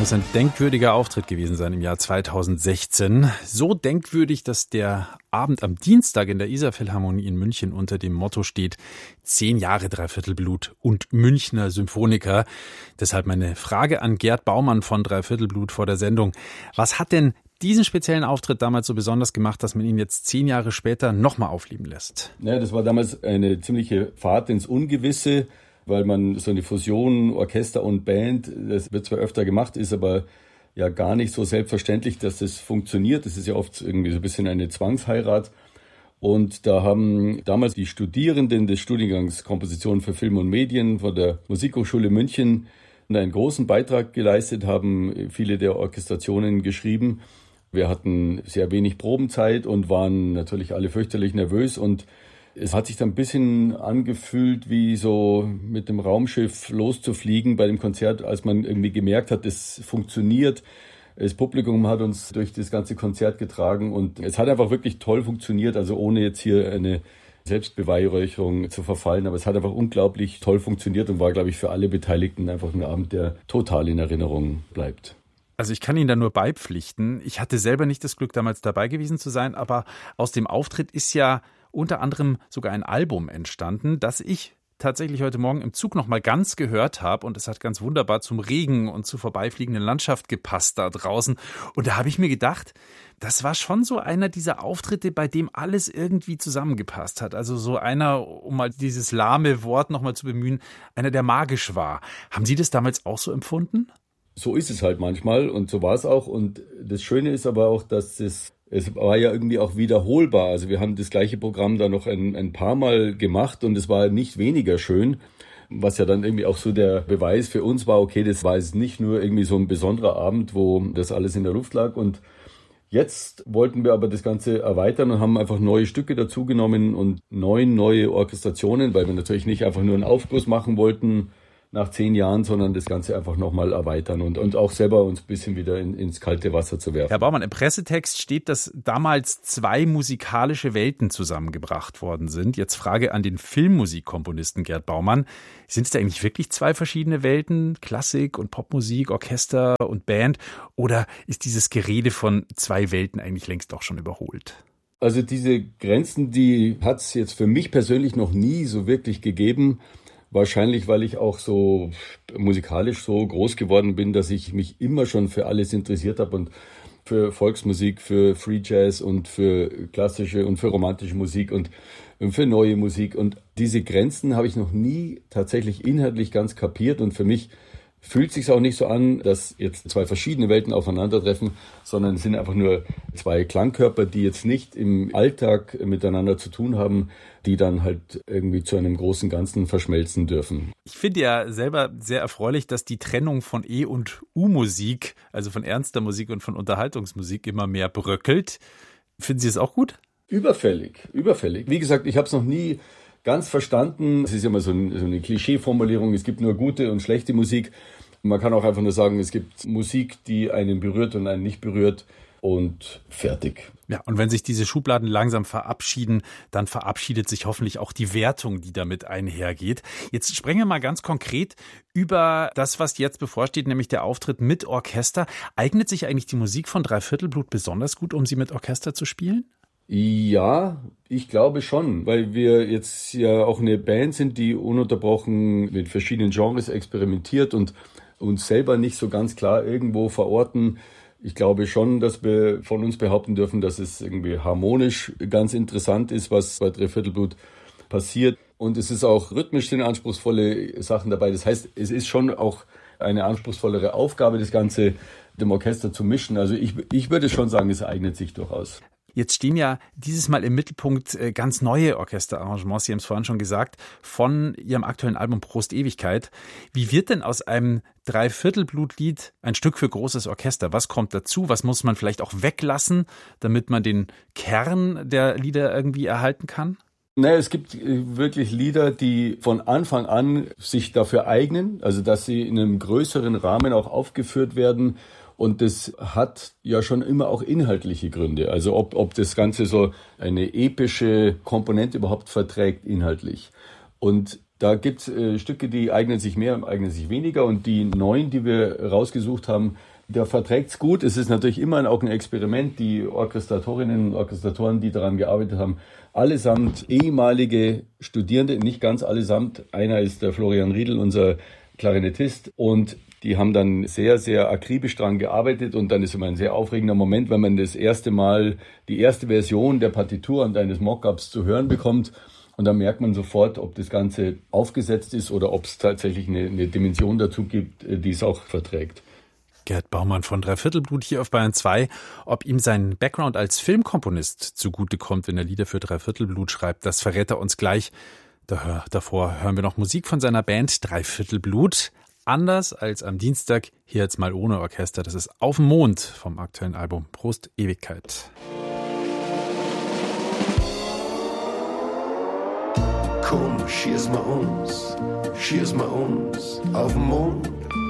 muss ein denkwürdiger Auftritt gewesen sein im Jahr 2016. So denkwürdig, dass der Abend am Dienstag in der Isar-Philharmonie in München unter dem Motto steht: 10 Jahre Dreiviertelblut und Münchner Symphoniker. Deshalb meine Frage an Gerd Baumann von Dreiviertelblut vor der Sendung. Was hat denn diesen speziellen Auftritt damals so besonders gemacht, dass man ihn jetzt 10 Jahre später nochmal aufleben lässt? Ja, das war damals eine ziemliche Fahrt ins Ungewisse, weil man so eine Fusion Orchester und Band, das wird zwar öfter gemacht, ist aber ja gar nicht so selbstverständlich, dass das funktioniert. Das ist ja oft irgendwie so ein bisschen eine Zwangsheirat. Und da haben damals die Studierenden des Studiengangs Komposition für Film und Medien von der Musikhochschule München einen großen Beitrag geleistet, haben viele der Orchestrationen geschrieben. Wir hatten sehr wenig Probenzeit und waren natürlich alle fürchterlich nervös, und es hat sich dann ein bisschen angefühlt, wie so mit dem Raumschiff loszufliegen bei dem Konzert, als man irgendwie gemerkt hat, es funktioniert. Das Publikum hat uns durch das ganze Konzert getragen und es hat einfach wirklich toll funktioniert, also ohne jetzt hier eine Selbstbeweihräucherung zu verfallen, aber es hat einfach unglaublich toll funktioniert und war, glaube ich, für alle Beteiligten einfach ein Abend, der total in Erinnerung bleibt. Also ich kann Ihnen da nur beipflichten. Ich hatte selber nicht das Glück, damals dabei gewesen zu sein, aber aus dem Auftritt ist ja unter anderem sogar ein Album entstanden, das ich tatsächlich heute Morgen im Zug noch mal ganz gehört habe, und es hat ganz wunderbar zum Regen und zur vorbeifliegenden Landschaft gepasst da draußen. Und da habe ich mir gedacht, das war schon so einer dieser Auftritte, bei dem alles irgendwie zusammengepasst hat. Also so einer, um mal dieses lahme Wort noch mal zu bemühen, einer, der magisch war. Haben Sie das damals auch so empfunden? So ist es halt manchmal und so war es auch. Und das Schöne ist aber auch, dass es war ja irgendwie auch wiederholbar. Also wir haben das gleiche Programm da noch ein paar Mal gemacht und es war nicht weniger schön, was ja dann irgendwie auch so der Beweis für uns war, okay, das war jetzt nicht nur irgendwie so ein besonderer Abend, wo das alles in der Luft lag. Und jetzt wollten wir aber das Ganze erweitern und haben einfach neue Stücke dazugenommen und 9 neue Orchestrationen, weil wir natürlich nicht einfach nur einen Aufguss machen wollten nach 10 Jahren, sondern das Ganze einfach nochmal erweitern und auch selber uns ein bisschen wieder ins kalte Wasser zu werfen. Herr Baumann, im Pressetext steht, dass damals 2 musikalische Welten zusammengebracht worden sind. Jetzt Frage an den Filmmusikkomponisten Gerd Baumann. Sind es da eigentlich wirklich 2 verschiedene Welten? Klassik und Popmusik, Orchester und Band? Oder ist dieses Gerede von 2 Welten eigentlich längst auch schon überholt? Also diese Grenzen, die hat es jetzt für mich persönlich noch nie so wirklich gegeben. Wahrscheinlich, weil ich auch so musikalisch so groß geworden bin, dass ich mich immer schon für alles interessiert habe und für Volksmusik, für Free Jazz und für klassische und für romantische Musik und für neue Musik. Und diese Grenzen habe ich noch nie tatsächlich inhaltlich ganz kapiert, und für mich fühlt sich auch nicht so an, dass jetzt 2 verschiedene Welten aufeinandertreffen, sondern es sind einfach nur 2 Klangkörper, die jetzt nicht im Alltag miteinander zu tun haben, die dann halt irgendwie zu einem großen Ganzen verschmelzen dürfen. Ich finde ja selber sehr erfreulich, dass die Trennung von E- und U-Musik, also von ernster Musik und von Unterhaltungsmusik, immer mehr bröckelt. Finden Sie es auch gut? Überfällig. Wie gesagt, ich habe es noch nie ganz verstanden. Es ist ja immer so eine Klischeeformulierung, es gibt nur gute und schlechte Musik. Man kann auch einfach nur sagen, es gibt Musik, die einen berührt und einen nicht berührt, und fertig. Ja, und wenn sich diese Schubladen langsam verabschieden, dann verabschiedet sich hoffentlich auch die Wertung, die damit einhergeht. Jetzt sprechen wir mal ganz konkret über das, was jetzt bevorsteht, nämlich der Auftritt mit Orchester. Eignet sich eigentlich die Musik von Dreiviertelblut besonders gut, um sie mit Orchester zu spielen? Ja, ich glaube schon, weil wir jetzt ja auch eine Band sind, die ununterbrochen mit verschiedenen Genres experimentiert und uns selber nicht so ganz klar irgendwo verorten. Ich glaube schon, dass wir von uns behaupten dürfen, dass es irgendwie harmonisch ganz interessant ist, was bei Dreiviertelblut passiert. Und es ist auch rhythmisch sind anspruchsvolle Sachen dabei. Das heißt, es ist schon auch eine anspruchsvollere Aufgabe, das Ganze dem Orchester zu mischen. Also ich würde schon sagen, es eignet sich durchaus. Jetzt stehen ja dieses Mal im Mittelpunkt ganz neue Orchesterarrangements, Sie haben es vorhin schon gesagt, von Ihrem aktuellen Album Prost Ewigkeit. Wie wird denn aus einem Dreiviertelblutlied ein Stück für großes Orchester? Was kommt dazu? Was muss man vielleicht auch weglassen, damit man den Kern der Lieder irgendwie erhalten kann? Naja, es gibt wirklich Lieder, die von Anfang an sich dafür eignen, also dass sie in einem größeren Rahmen auch aufgeführt werden. Und das hat ja schon immer auch inhaltliche Gründe. Also ob das Ganze so eine epische Komponente überhaupt verträgt inhaltlich. Und da gibt es Stücke, die eignen sich mehr, eignen sich weniger. Und die 9, die wir rausgesucht haben, Der verträgt's gut. Es ist natürlich immer auch ein Experiment. Die Orchestratorinnen und Orchestratoren, die daran gearbeitet haben, allesamt ehemalige Studierende, nicht ganz allesamt. Einer ist der Florian Riedl, unser Klarinettist. Und die haben dann sehr, sehr akribisch daran gearbeitet. Und dann ist immer ein sehr aufregender Moment, wenn man das erste Mal die erste Version der Partitur und eines Mockups zu hören bekommt. Und dann merkt man sofort, ob das Ganze aufgesetzt ist oder ob es tatsächlich eine Dimension dazu gibt, die es auch verträgt. Gerd Baumann von Dreiviertelblut hier auf Bayern 2. Ob ihm sein Background als Filmkomponist zugutekommt, wenn er Lieder für Dreiviertelblut schreibt, das verrät er uns gleich. Davor hören wir noch Musik von seiner Band Dreiviertelblut. Anders als am Dienstag, hier jetzt mal ohne Orchester. Das ist Auf dem Mond vom aktuellen Album Prost Ewigkeit. Komm, schieß mal uns auf den Mond.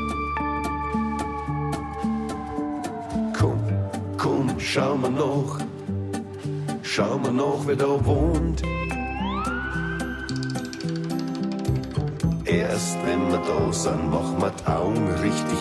Komm, schau mal noch, wer da wohnt. Erst wenn wir da sind, machen wir die Augen richtig